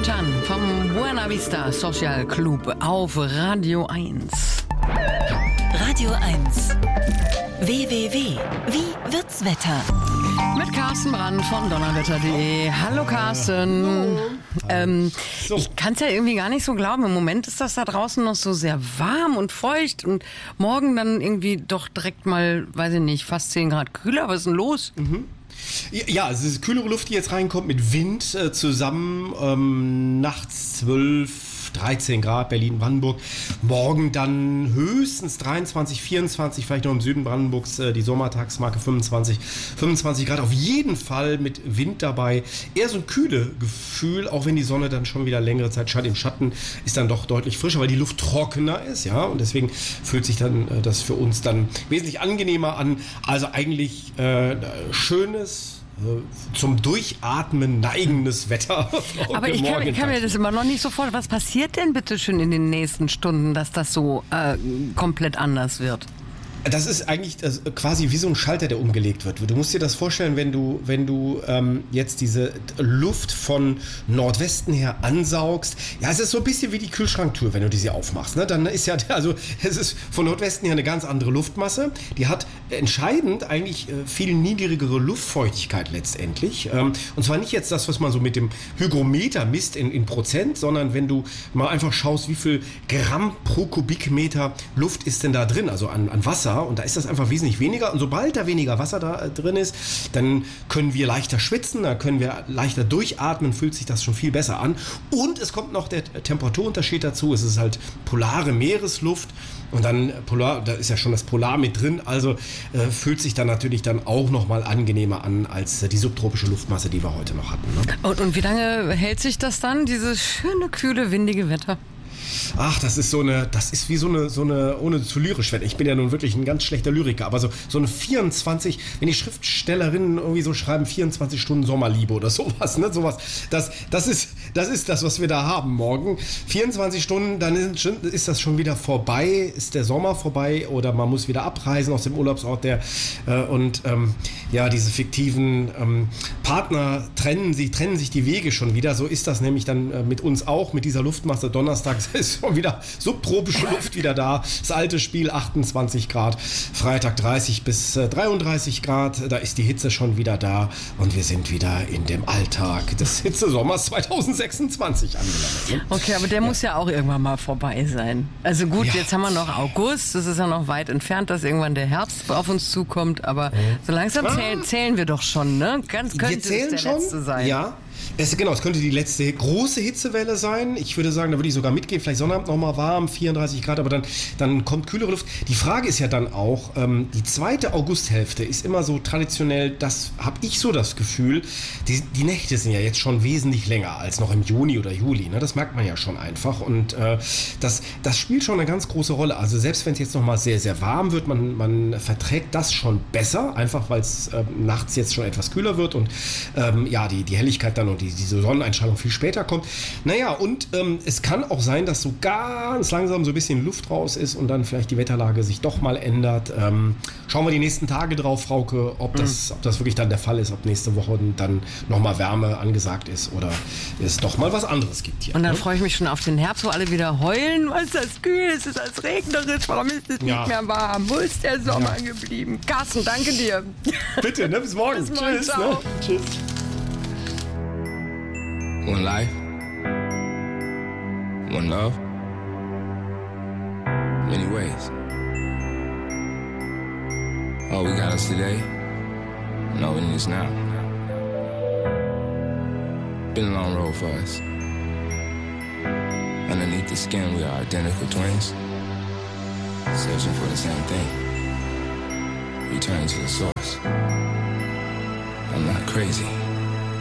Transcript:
Chan vom Buena Vista Social Club auf Radio 1. Radio 1. www. Wie wird's Wetter? Mit Carsten Brandt von donnerwetter.de. Hallo Carsten. Ich kann es ja irgendwie gar nicht so glauben. Im Moment ist das da draußen noch so sehr warm und feucht und morgen dann irgendwie doch direkt mal, weiß ich nicht, fast 10 Grad kühler. Was ist denn los? Ja, es ist kühlere Luft, die jetzt reinkommt mit Wind zusammen. Nachts 12, 13 Grad, Berlin, Brandenburg. Morgen dann höchstens 23, 24, vielleicht noch im Süden Brandenburgs die Sommertagsmarke 25 Grad. Auf jeden Fall mit Wind dabei. Eher so ein kühle Gefühl, auch wenn die Sonne dann schon wieder längere Zeit scheint. Im Schatten ist dann doch deutlich frischer, weil die Luft trockener ist, ja. Und deswegen fühlt sich dann das für uns dann wesentlich angenehmer an. Also eigentlich schönes, zum Durchatmen neigendes Wetter. Aber ich kann mir das immer noch nicht so vorstellen. Was passiert denn bitte schön in den nächsten Stunden, dass das so komplett anders wird? Das ist eigentlich quasi wie so ein Schalter, der umgelegt wird. Du musst dir das vorstellen, wenn du jetzt diese Luft von Nordwesten her ansaugst. Ja, es ist so ein bisschen wie die Kühlschranktür, wenn du diese aufmachst. Ne? Dann ist ja, also es ist von Nordwesten her eine ganz andere Luftmasse. Die hat entscheidend eigentlich viel niedrigere Luftfeuchtigkeit letztendlich. Und zwar nicht jetzt das, was man so mit dem Hygrometer misst in Prozent, sondern wenn du mal einfach schaust, wie viel Gramm pro Kubikmeter Luft ist denn da drin, also an Wasser. Und da ist das einfach wesentlich weniger. Und sobald da weniger Wasser da drin ist, dann können wir leichter schwitzen, dann können wir leichter durchatmen, fühlt sich das schon viel besser an. Und es kommt noch der Temperaturunterschied dazu. Es ist halt polare Meeresluft. Und dann da ist ja schon das Polar mit drin. Also fühlt sich dann natürlich dann auch nochmal angenehmer an als die subtropische Luftmasse, die wir heute noch hatten. Ne? Und wie lange hält sich das dann, dieses schöne, kühle, windige Wetter? Ach, das ist wie so eine, ohne zu lyrisch werden. Ich bin ja nun wirklich ein ganz schlechter Lyriker, aber so eine 24, wenn die Schriftstellerinnen irgendwie so schreiben, 24 Stunden Sommerliebe oder sowas, ne, sowas, das ist das, was wir da haben morgen. 24 Stunden, dann ist das schon wieder vorbei, ist der Sommer vorbei oder man muss wieder abreisen aus dem Urlaubsort, diese fiktiven Partner trennen sich die Wege schon wieder. So ist das nämlich dann mit uns auch, mit dieser Luftmasse. Donnerstags ist schon wieder subtropische Luft wieder da. Das alte Spiel 28 Grad, Freitag 30 bis 33 Grad, da ist die Hitze schon wieder da und wir sind wieder in dem Alltag des Hitzesommers 2026 angelangt. Ne? Okay, aber der muss ja auch irgendwann mal vorbei sein. Also gut, jetzt haben wir noch August, das ist ja noch weit entfernt, dass irgendwann der Herbst auf uns zukommt, aber so langsam zählen wir doch schon, ne? Könnte es der letzte sein. Ja. Es könnte die letzte große Hitzewelle sein. Ich würde sagen, da würde ich sogar mitgehen. Vielleicht Sonnabend nochmal warm, 34 Grad, aber dann kommt kühlere Luft. Die Frage ist ja dann auch, die zweite Augusthälfte ist immer so traditionell, das habe ich so das Gefühl, die Nächte sind ja jetzt schon wesentlich länger als noch im Juni oder Juli. Ne? Das merkt man ja schon einfach. Und das spielt schon eine ganz große Rolle. Also selbst wenn es jetzt nochmal sehr, sehr warm wird, man verträgt das schon besser, einfach weil es nachts jetzt schon etwas kühler wird und die Helligkeit dann und diese Sonneneinstrahlung viel später kommt. Naja, und es kann auch sein, dass so ganz langsam so ein bisschen Luft raus ist und dann vielleicht die Wetterlage sich doch mal ändert. Schauen wir die nächsten Tage drauf, Frauke, ob das wirklich dann der Fall ist, ob nächste Woche dann nochmal Wärme angesagt ist oder es doch mal was anderes gibt hier. Und dann freue ich mich schon auf den Herbst, wo alle wieder heulen, weil es das kühl ist, es ist alles regnerisch, warum ist es nicht mehr warm? Wo ist der Sommer geblieben? Carsten, danke dir. Bitte, ne? Bis morgen. Bis morgen. Tschüss. Ciao. Ne? Tschüss. One life, one love, many ways. All we got is today, and all we need is now. Been a long road for us. Underneath the skin, we are identical twins, searching for the same thing, returning to the source. I'm not crazy.